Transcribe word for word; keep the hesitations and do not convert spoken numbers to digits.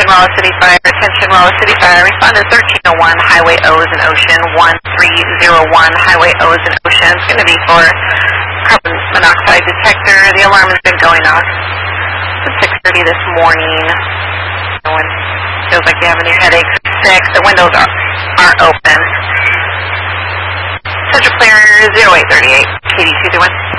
Rolla City Fire. Attention, Rolla City Fire. Respond to thirteen oh one Highway O's and Ocean. one three oh one Highway O's and Ocean. It's going to be for carbon monoxide detector. The alarm has been going off since six thirty this morning. No one feels like you have any headaches or sick. The windows are, are open. Central Clear zero eight three eight, K D two three one.